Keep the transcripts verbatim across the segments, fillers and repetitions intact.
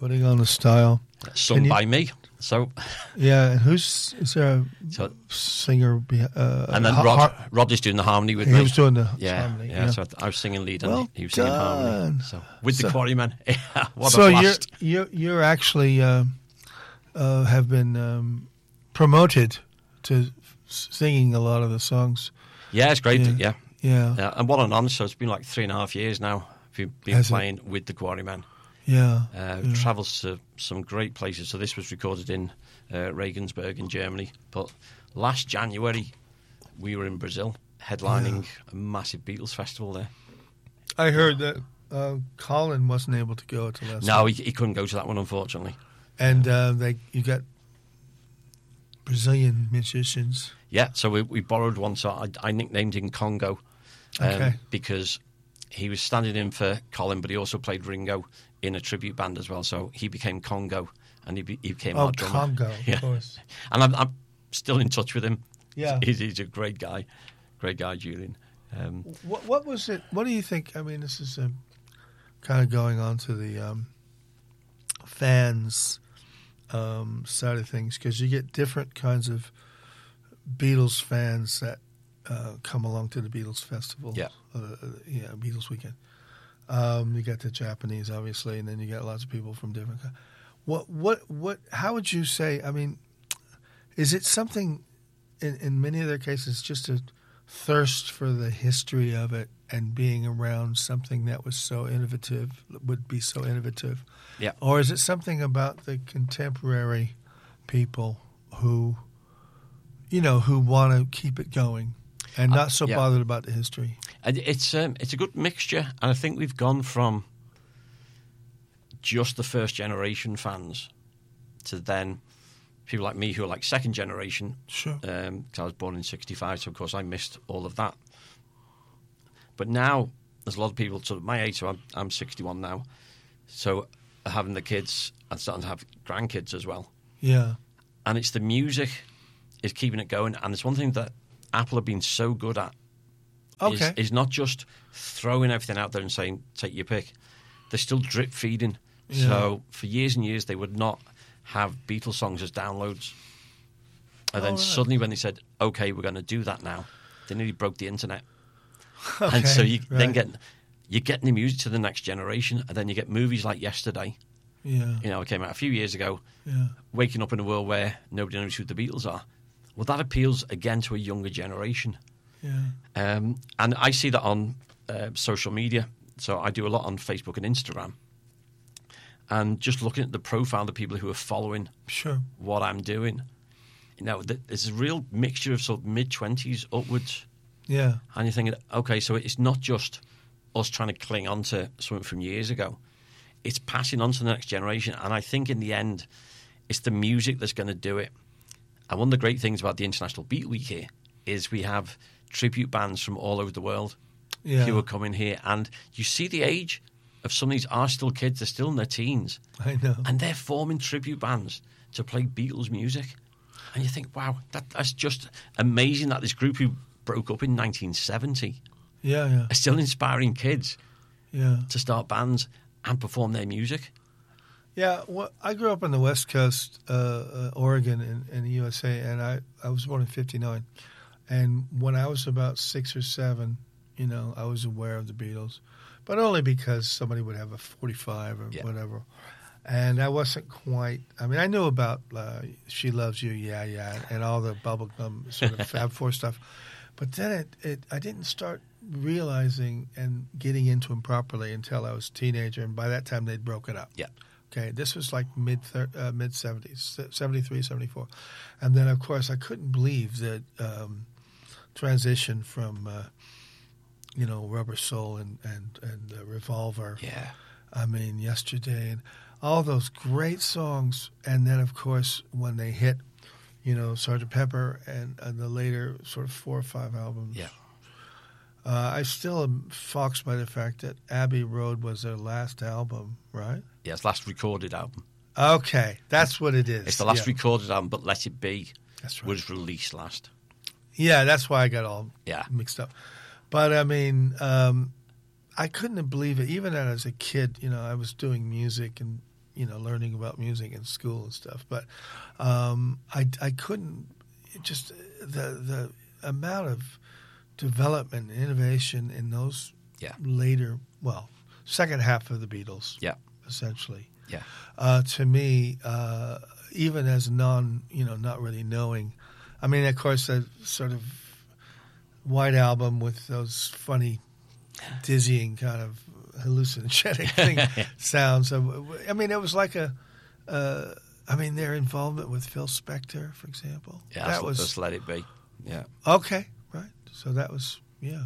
Putting on the Style. Sung you, by me. So yeah, and who's is there a so, singer? Be, uh, and then ha- Rod, har- Rod is doing the harmony with he me. was doing the yeah, harmony. yeah, Yeah, So I was singing lead and well he was singing harmony. done. So with So- the Quarrymen, what so a you're blast! you're you're actually uh, uh, have been um, promoted to singing a lot of the songs. Yeah, it's great. Yeah. Yeah, Yeah, yeah. And what an honour! So it's been like three and a half years now. We've been Has it? playing with the Quarrymen. yeah, Uh, yeah. Travels to some great places. So this was recorded in uh, Regensburg in Germany. But last January, we were in Brazil headlining a massive Beatles festival there. I heard that uh, Colin wasn't able to go to last. No, night. he, he couldn't go to that one, unfortunately. and uh, they you got Brazilian musicians. Yeah, so we, we borrowed one song. I, I nicknamed him Congo um, Okay. because he was standing in for Colin, but he also played Ringo in a tribute band as well. So he became Congo, and he, be, he became Oh, our drummer. Congo, of Yeah. course. And I'm, I'm still in touch with him. Yeah. He's, he's a great guy. Great guy, Julian. Um, What, what was it? What do you think? I mean, this is a, kind of going on to the um, fans um, side of things, because you get different kinds of Beatles fans that uh, come along to the Beatles festival. Yeah. uh, yeah, Beatles weekend. Um, you got the Japanese, obviously, and then you got lots of people from different. co- What, what, what? How would you say? I mean, is it something? In, in many of their cases, just a thirst for the history of it and being around something that was so innovative, would be so innovative? Yeah. Or is it something about the contemporary people who, you know, who want to keep it going and not so yeah. bothered about the history? and it's um, it's a good mixture, and I think we've gone from just the first generation fans to then people like me who are like second generation. Sure. Um, 'cause I was born in sixty-five, so of course I missed all of that. But now there's a lot of people sort of my age, so I'm, I'm sixty-one now. So having the kids and starting to have grandkids as well. Yeah. And it's the music is keeping it going. And it's one thing that Apple have been so good at Okay. is, is not just throwing everything out there and saying, take your pick. They're still drip feeding. Yeah. So for years and years, they would not have Beatles songs as downloads. And then Oh, right. suddenly when they said, okay, we're going to do that now, they nearly broke the internet. Okay, And so you then right. get, you're getting the music to the next generation. And then you get movies like Yesterday. Yeah. You know, it came out a few years ago. Yeah. Waking up in a world where nobody knows who the Beatles are. Well, that appeals again to a younger generation. Yeah. Um, and I see that on uh, social media. So I do a lot on Facebook and Instagram. And just looking at the profile of the people who are following Sure. what I'm doing, you know, th- there's a real mixture of sort of mid-twenties upwards. Yeah. And you're thinking, okay, so it's not just us trying to cling on to something from years ago. It's passing on to the next generation. And I think in the end, it's the music that's going to do it. And one of the great things about the International Beat Week here is we have tribute bands from all over the world Yeah. who are coming here. And you see the age of some of these are still kids. They're still in their teens. I know. And they're forming tribute bands to play Beatles music. And you think, wow, that, that's just amazing that this group who broke up in nineteen seventy Yeah. Yeah. are still inspiring kids Yeah. to start bands and perform their music. Yeah, well, I grew up on the West Coast, uh, uh, Oregon, in, in the U S A, and I, I was born in fifty-nine. And when I was about six or seven, you know, I was aware of the Beatles, but only because somebody would have a forty-five or Yeah. whatever. And I wasn't quite, I mean, I knew about uh, She Loves You, Yeah, Yeah, and all the bubblegum sort of Fab Four stuff. But then it, it, I didn't start realizing and getting into them properly until I was a teenager, and by that time they'd broken up. Yeah. Okay, this was like mid uh, mid seventies, seventy-three, seventy-four, and then of course I couldn't believe that um, transition from uh, you know Rubber Soul and and and uh, Revolver. Yeah. I mean, Yesterday and all those great songs, and then of course when they hit, you know, Sergeant Pepper and, and the later sort of four or five albums. Yeah. Uh, I still am foxed by the fact that Abbey Road was their last album, right? Yeah, it's last recorded album. Okay, that's what it is. It's the last yeah. recorded album, but Let It Be That's right. was released last. Yeah, that's why I got all Yeah. mixed up. But I mean, um, I couldn't believe it. Even as a kid, you know, I was doing music and you know, learning about music in school and stuff. But um, I, I couldn't, it just the the amount of development and innovation in those Yeah. later, well, second half of the Beatles, Yeah. essentially. Yeah. Uh, to me, uh, even as non, you know, not really knowing, I mean, of course, a sort of White Album with those funny, dizzying kind of hallucinogenic thing sounds. I mean, it was like a, uh, I mean, their involvement with Phil Spector, for example. Yeah, that that's, was just Let It Be. Yeah. okay, right? So that was yeah,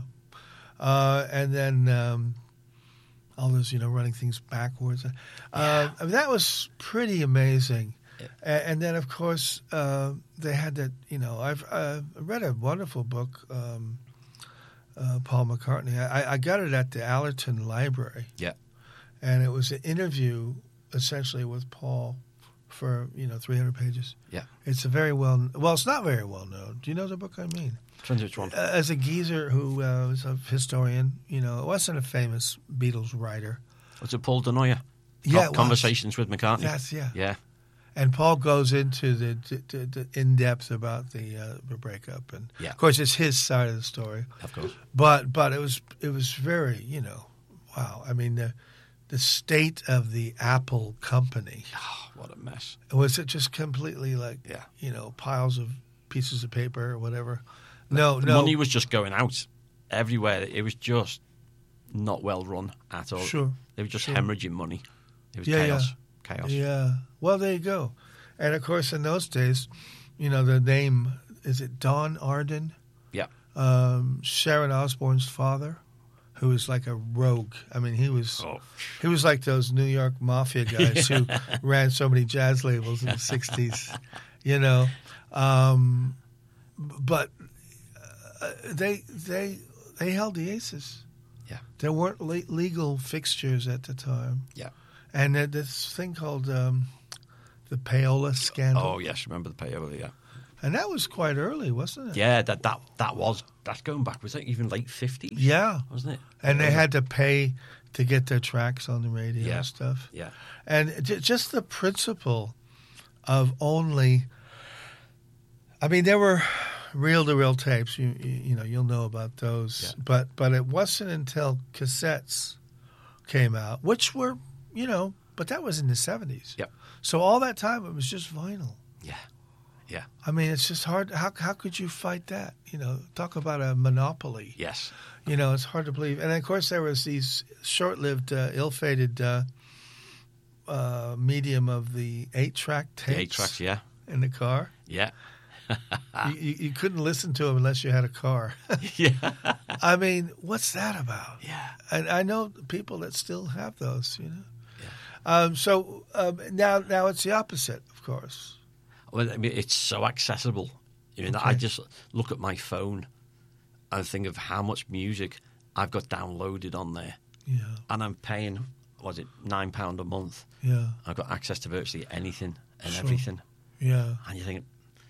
uh, and then um, all those, you know, running things backwards. Uh, Yeah. I mean, that was pretty amazing. Yeah. A- And then, of course, uh, they had that. You know, I've uh, read a wonderful book, um, uh, Paul McCartney. I, I got it at the Allerton Library, Yeah. and it was an interview essentially with Paul for, you know, three hundred pages. Yeah. It's a very well. Well, it's not very well known. Do you know the book I mean? Depends which one. Uh, as a geezer who uh, was a historian, you know, wasn't a famous Beatles writer. Was it Paul Denoyer? Yeah, it was. Conversations with McCartney. Yes, yeah. Yeah. And Paul goes into the, the, the in depth about the, uh, the breakup, and Yeah. of course it's his side of the story. Of course. But but it was it was very, you know, wow. I mean the the state of the Apple company, Oh, what a mess. was it just completely like Yeah. you know, piles of pieces of paper or whatever? No, The no. money was just going out everywhere. It was just not well run at all. Sure, They were just sure. hemorrhaging money. It was Yeah, chaos. Chaos. Yeah. Well, there you go. And of course, in those days, you know, the name, is it Don Arden? Yeah. Um, Sharon Osbourne's father, who was like a rogue. I mean, he was Oh. he was like those New York mafia guys who ran so many jazz labels in the sixties, you know. Um, but uh, they they they held the aces. Yeah. There weren't le- legal fixtures at the time. Yeah. And then this thing called um, the Paola scandal. Oh, yes. Remember the payola, yeah. And that was quite early, wasn't it? Yeah, that, that, that was, that's going back, was that even late fifties? Yeah. Wasn't it? And they Yeah. had to pay to get their tracks on the radio Yeah. and stuff. Yeah. And j- just the principle of only, I mean, there were reel-to-reel tapes. You, you you know, you'll know about those. Yeah. But but it wasn't until cassettes came out, which were, you know, but that was in the seventies. Yep. So all that time it was just vinyl. Yeah. Yeah. I mean, it's just hard. How how could you fight that? You know, talk about a monopoly. Yes. You know, it's hard to believe. And of course, there was these short-lived, uh, ill-fated uh, uh, medium of the eight-track tapes. The eight tracks, yeah. In the car. Yeah. you, you, you couldn't listen to them unless you had a car. Yeah. I mean, what's that about? Yeah. And I know people that still have those. You know. Yeah. Um, so um, now, now it's the opposite, of course. Well, I mean, it's so accessible. You know, Okay. I just look at my phone and think of how much music I've got downloaded on there, Yeah. and I'm paying, was it nine pound a month? Yeah. I've got access to virtually anything and Sure. everything, Yeah. and you think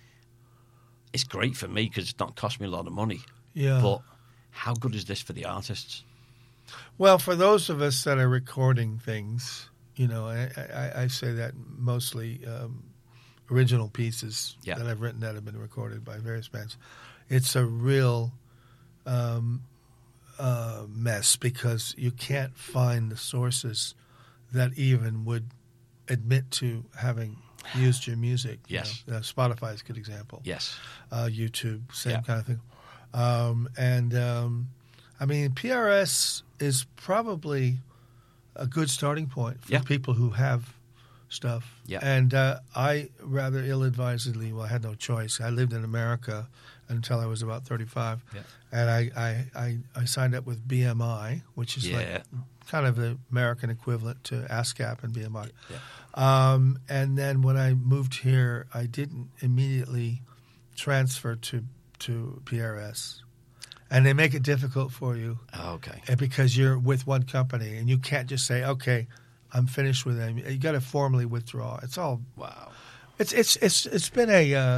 it's great for me because it's not cost me a lot of money. Yeah. But how good is this for the artists? Well, for those of us that are recording things, you know, I, I, I say that mostly um, original pieces Yeah. that I've written that have been recorded by various bands. It's a real um, uh, mess because you can't find the sources that even would admit to having used your music. you Yes. know. Uh, Spotify is a good example. Yes. Uh, YouTube, same Yeah. kind of thing. Um, and um, I mean, P R S is probably a good starting point for Yeah. people who have stuff. Yeah. And uh, I rather ill-advisedly, well, I had no choice. I lived in America until I was about thirty-five, Yeah. and I, I, I, I signed up with B M I, which is Yeah. like kind of the American equivalent to ASCAP and B M I. Yeah. Um, and then when I moved here, I didn't immediately transfer to to P R S, and they make it difficult for you Oh, okay. and because you're with one company, and you can't just say, "Okay, I'm finished with them." You got to formally withdraw. It's all Wow. it's it's it's it's been a uh,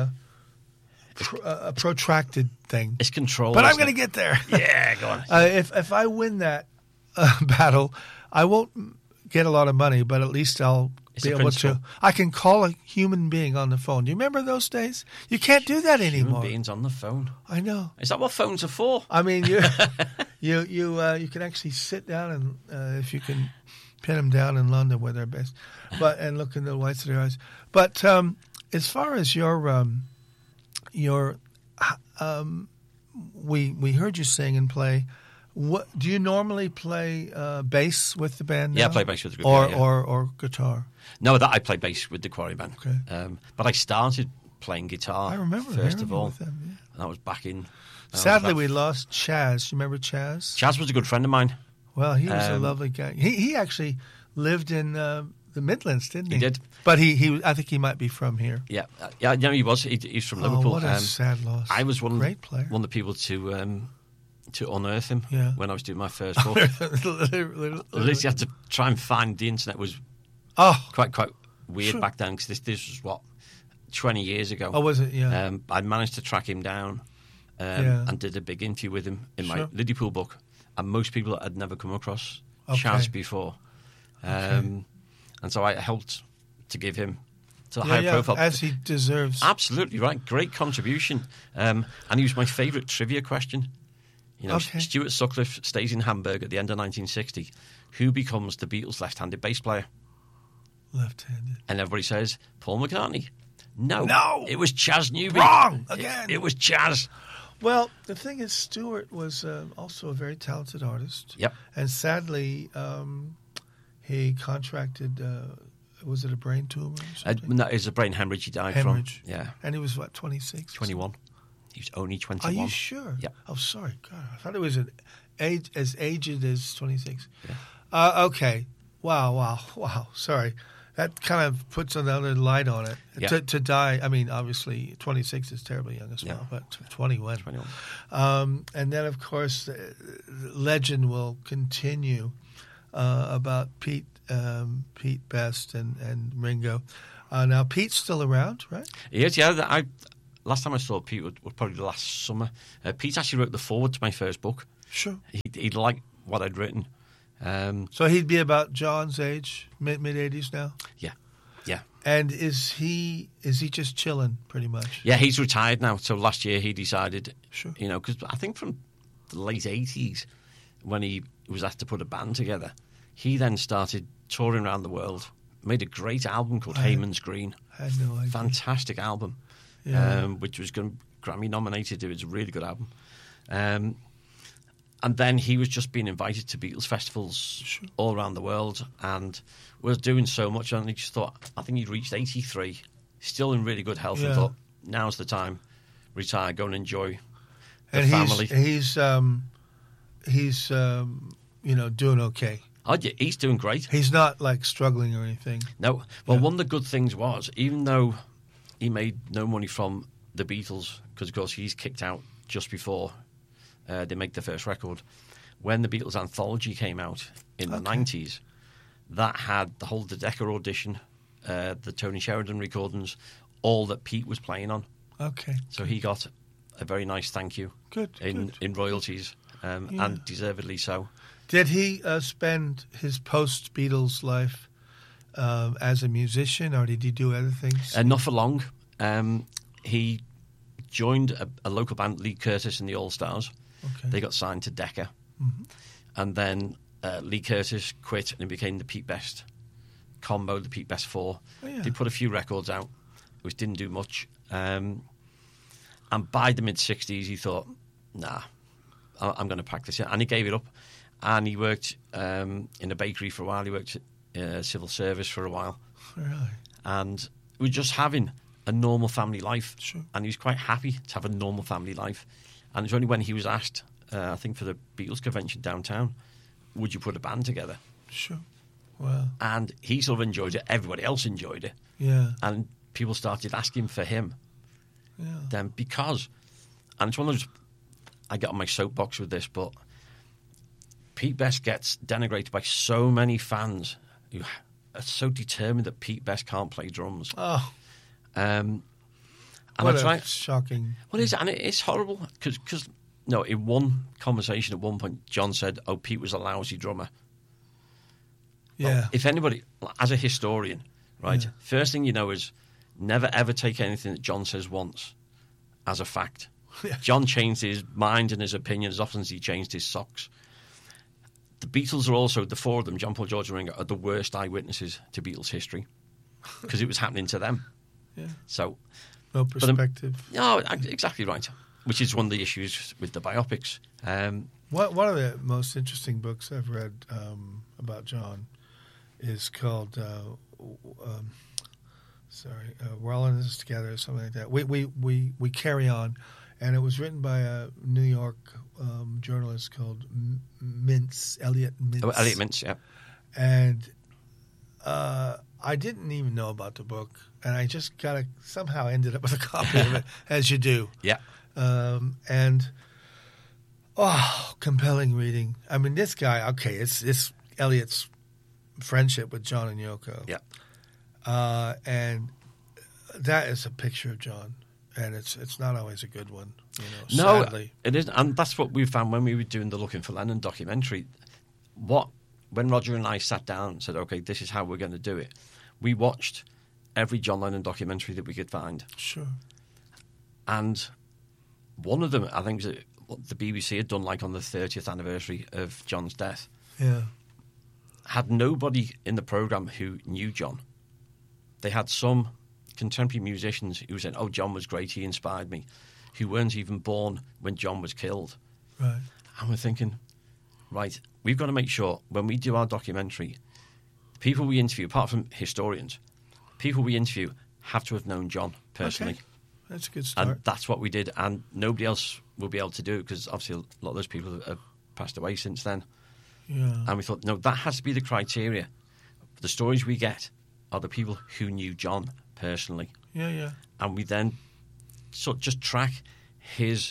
pr- a protracted thing, It's control. but I'm isn't going to it? get there. Yeah, go on. Uh, if if I win that uh, battle, I won't get a lot of money, but at least I'll It's be a able principle. to. I can call a human being on the phone. Do you remember those days? You can't do that Human anymore. beings on the phone. I know. Is that what phones are for? I mean, you you you uh, you can actually sit down and uh, if you can pin them down in London where they're based, but and look in the whites of their eyes. But um, as far as your um, your um, we we heard you sing and play. What do you normally play uh, bass with the band? Yeah, now? I play bass with the group. or yeah, yeah. or or guitar. No, that I play bass with the Quarry Band. Okay. Um, but I started playing guitar. I remember Oh, first I of remember all, with them, yeah. and that was back in. that was Sadly, about- we lost Chaz. You remember Chaz? Chaz was a good friend of mine. Well, he was a Um, lovely guy. He he actually lived in uh, the Midlands, didn't he? He did. But he, he I think he might be from here. Yeah, uh, yeah, no, he was. He, he's from Oh, Liverpool. what a Um, sad loss. I was one Great player. one of the people to um, to unearth him Yeah. when I was doing my first book. Literally. At least you had to try and find the internet was Oh, quite quite weird Sure. back then because this this was what twenty years ago. oh, was it? Yeah. Um, I managed to track him down um, Yeah. and did a big interview with him in my Sure. Liverpool book, and most people had never come across Okay. Chaz before, um, and so I helped to give him to a yeah, higher yeah, profile. as he deserves. Absolutely right, great contribution, um, and he was my favourite trivia question. You know, Okay. Stuart Sutcliffe stays in Hamburg at the end of nineteen sixty. Who becomes the Beatles' left-handed bass player? Left-handed. And everybody says Paul McCartney. No, No! it was Chaz Newby. Wrong! It- Again. it, was Chaz. Well, the thing is, Stewart was uh, also a very talented artist. Yep. And sadly, um, he contracted, uh, was it a brain tumor or Uh, something? no, it's a brain hemorrhage he died Hemorrhage. from. Yeah, And he was, what, twenty-six? twenty-one. He was only Are twenty-one. you sure? Yep. Oh, sorry. God, I thought it was an age, as aged as twenty-six. Yeah. Uh, okay. Wow, wow, wow. Sorry. That kind of puts another light on it. Yeah. To, to die, I mean, obviously, twenty-six is terribly young as well, Yeah. but twenty-one. twenty-one. Um, and then, of course, the legend will continue uh, about Pete um, Pete Best and, and Ringo. Uh, now, Pete's still around, right? He is, yeah. I, last time I saw Pete was, was probably last summer. Uh, Pete actually wrote the foreword to my first book. Sure. He, he liked what I'd written. Um, So he'd be about John's age, mid mid eighties now. yeah, yeah. And is he is he just chilling pretty much? Yeah, he's retired now. So last year he decided, Sure. you know, because I think from the late eighties, when he was asked to put a band together, he then started touring around the world, made a great album called I- Hayman's Green. I had no idea. Fantastic album, Yeah. um, which was going Grammy nominated. It was a really good album. Um, and then he was just being invited to Beatles festivals Sure. all around the world and was doing so much. And he just thought, I think he'd reached eighty-three, still in really good health, Yeah. and thought, now's the time, retire, go and enjoy the and family. he's he's um, he's um, you know doing okay. Oh, yeah, he's doing great. He's not like struggling or anything. No, well, Yeah. one of the good things was, even though he made no money from the Beatles, because of course he's kicked out just before uh, they make the first record, when the Beatles anthology came out in the Okay. nineties, that had the whole the Decca audition, uh, the Tony Sheridan recordings, all that Pete was playing on. Okay. So he got a very nice thank you Good. in, good. in royalties, um, Yeah. and deservedly so. Did he uh, spend his post Beatles life um, as a musician, or did he do other things? Uh, not for long. Um, he joined a, a local band, Lee Curtis and the All Stars. Okay. They got signed to Decca. Mm-hmm. And then uh, Lee Curtis quit and it became the Pete Best combo, the Pete Best Four. Oh, yeah. They put a few records out, which didn't do much. Um, and by the mid-sixties, he thought, nah, I- I'm going to pack this in. And he gave it up. And he worked um, in a bakery for a while. He worked uh, civil service for a while. Really? And we were just having a normal family life. Sure. And he was quite happy to have a normal family life. And it's only when he was asked, uh, I think for the Beatles convention downtown, would you put a band together? Sure. Wow. And he sort of enjoyed it. Everybody else enjoyed it. Yeah. And people started asking for him Yeah. then because, and it's one of those, I get on my soapbox with this, but Pete Best gets denigrated by so many fans who are so determined that Pete Best can't play drums. Oh, Um, and what I a try, shocking. well, it's, and it, it's horrible because, no, in one conversation at one point, John said, "Oh, Pete was a lousy drummer." Yeah. Well, if anybody, as a historian, right? Yeah. First thing you know is never ever take anything that John says once as a fact. Yeah. John changed his mind and his opinion as often as he changed his socks. The Beatles are also, the four of them, John, Paul, George and Ringo, are the worst eyewitnesses to Beatles history because it was happening to them. Yeah. So, No perspective. no, exactly right. Which is one of the issues with the biopics. Um, One one of the most interesting books I've read um, about John is called, uh, um, sorry, uh, We're All in This Together, or something like that. We, we, we, we Carry On. And it was written by a New York um, journalist called M- Mintz, Elliot Mintz. oh, Elliot Mintz, yeah. And uh, I didn't even know about the book, and I just got a, somehow ended up with a copy of it, as you do. Yeah. Um, and oh, compelling reading. I mean, this guy. Okay, it's it's Elliot's friendship with John and Yoko. Yeah. Uh, and that is a picture of John. And it's it's not always a good one, you know, No, sadly. it isn't. And that's what we found when we were doing the Looking for Lennon documentary. What When Roger and I sat down and said, okay, this is how we're going to do it, we watched every John Lennon documentary that we could find. Sure. And one of them, I think, was what the B B C had done, like on the thirtieth anniversary of John's death, Yeah. had nobody in the programme who knew John. They had some contemporary musicians who said, oh, John was great, he inspired me, who weren't even born when John was killed. Right. And we're thinking, right, we've got to make sure when we do our documentary, the people we interview, apart from historians, people we interview have to have known John personally. Okay. That's a good start. And that's what we did, and nobody else will be able to do it because obviously a lot of those people have, have passed away since then. Yeah. And we thought, no, that has to be the criteria. The stories we get are the people who knew John personally. Yeah, yeah. And we then sort of just track his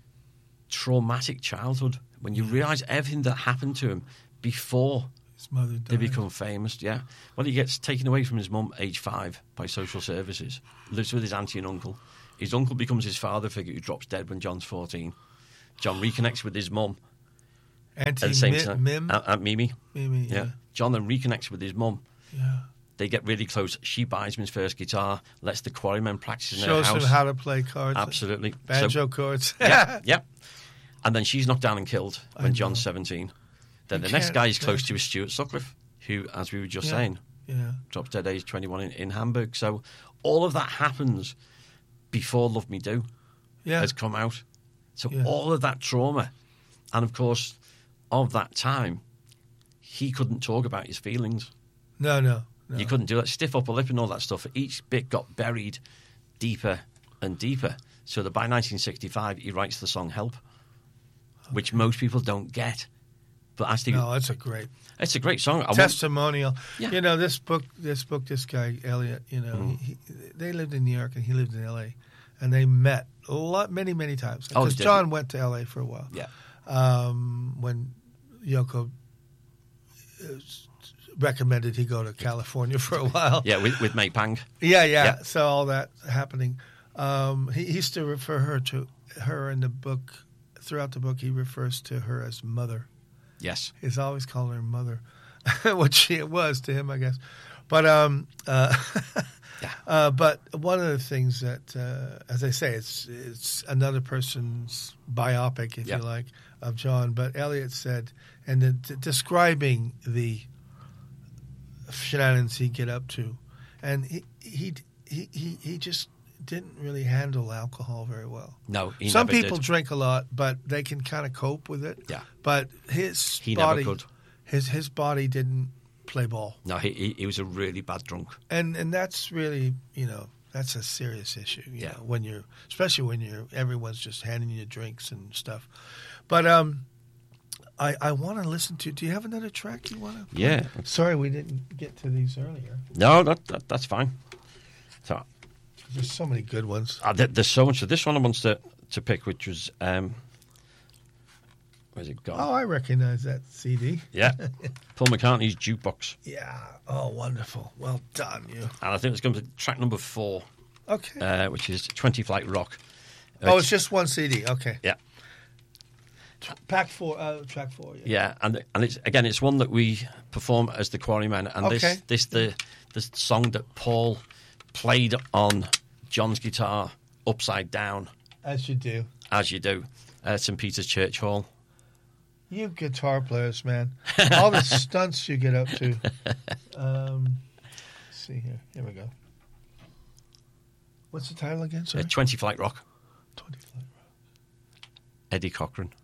traumatic childhood when you realise everything that happened to him before His mother died. they become famous. Yeah. Well, he gets taken away from his mum, age five, by social services, lives with his auntie and uncle. His uncle becomes his father figure who drops dead when John's fourteen. John reconnects with his mum Auntie at the same Mi- time. Mim? Aunt, Aunt Mimi. Mimi, Yeah. yeah. John then reconnects with his mum. Yeah. They get really close. She buys him his first guitar, lets the Quarrymen practice in Shows their house. him how to play cards. Absolutely. Banjo So- chords. yeah, yeah. And then she's knocked down and killed I when know. John's seventeen. Then You the next can't guy he's close imagine. to is Stuart Sutcliffe, who, as we were just Yeah. saying, Yeah. drops dead age twenty-one in, in Hamburg. So all of that happens before Love Me Do Yeah. has come out. So Yeah. all of that trauma, and of course, of that time, he couldn't talk about his feelings. No, no. no. You couldn't do that. Stiff upper lip and all that stuff. Each bit got buried deeper and deeper. So that by nineteen sixty-five, he writes the song Help, which most people don't get. But actually, No, it's a great it's a great song. I want- testimonial. Yeah. You know, this book, this book, this guy, Elliot, you know, Mm. he, they lived in New York and he lived in L A. And they met a lot, many, many times. Oh, Because did John went to L A for a while. Yeah. Um, when Yoko uh, recommended he go to California for a while. Yeah, with, with May Pang. Yeah, yeah. Yeah. So all that happening. Um, he, he used to refer her to her in the book. Throughout the book, he refers to her as mother. Yes. He's always calling her mother, which she was to him, I guess. But um, uh, Yeah. uh, but one of the things that, uh, as I say, it's it's another person's biopic, if Yeah. you like, of John. But Elliot said, and then d- describing the shenanigans he'd get up to, and he he he he, he just didn't really handle alcohol very well. No, he Some never people did. drink a lot, but they can kind of cope with it. Yeah. But his He never body, could. his his body didn't play ball, No, he, he he was a really bad drunk. and and that's really, you know, that's a serious issue. You Yeah. know, when you're, especially when you're, everyone's just handing you drinks and stuff. But um, I I want to listen to. Do you have another track you want to? Yeah. Sorry, we didn't get to these earlier. No, that, that that's fine. So There's so many good ones. uh, there, there's so much. So this one I wanted to, to pick, which was um, where's it gone? Oh, I recognize that C D. Yeah, Paul McCartney's Jukebox, Yeah. Oh, wonderful. Well done, you. and I think it's going to be track number four, Okay. uh, which is twenty Flight Rock. oh, it's just one C D. Okay. Yeah. Pack four, uh, track four. Yeah. Yeah, and and it's again, it's one that we perform as the Quarrymen, and Okay. this this the the song that Paul played on John's guitar upside down, As you do. as you do, at Saint Peter's Church Hall. You guitar players, man. All the stunts you get up to. Um, let's see here. Here we go. What's the title again? Uh, Sorry. twenty Flight Rock, twenty Flight Rock. Eddie Cochran.